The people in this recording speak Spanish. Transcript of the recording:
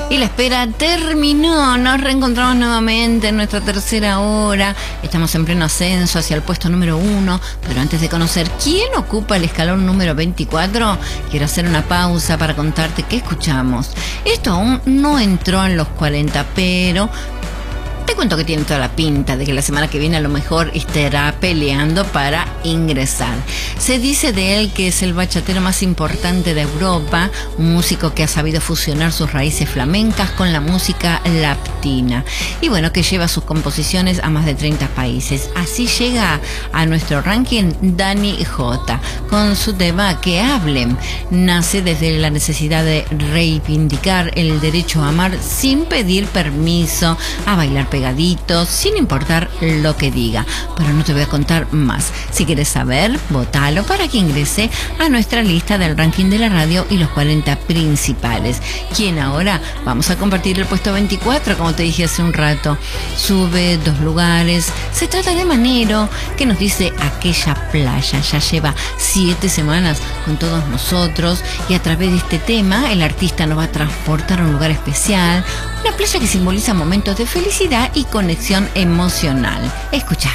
Y la espera terminó, nos reencontramos nuevamente en nuestra tercera hora. Estamos en pleno ascenso hacia el puesto número 1, pero antes de conocer quién ocupa el escalón número 24, quiero hacer una pausa para contarte qué escuchamos. Esto aún no entró en los 40, pero te cuento que tiene toda la pinta de que la semana que viene a lo mejor estará peleando para ingresar. Se dice de él que es el bachatero más importante de Europa, un músico que ha sabido fusionar sus raíces flamencas con la música latina. Y bueno, que lleva sus composiciones a más de 30 países. Así llega a nuestro ranking Dani J, con su tema Que Hablen. Nace desde la necesidad de reivindicar el derecho a amar sin pedir permiso, a bailar pegaditos, sin importar lo que diga. Pero no te voy a contar más. Si quieres saber, votalo para que ingrese a nuestra lista del ranking de la radio y los 40 principales. ¿Quién ahora? Vamos a compartir el puesto 24, como te dije hace un rato. Sube 2 lugares. Se trata de Manero, que nos dice Aquella Playa. Ya lleva 7 semanas con todos nosotros y a través de este tema el artista nos va a transportar a un lugar especial, una playa que simboliza momentos de felicidad y conexión emocional. Escucha.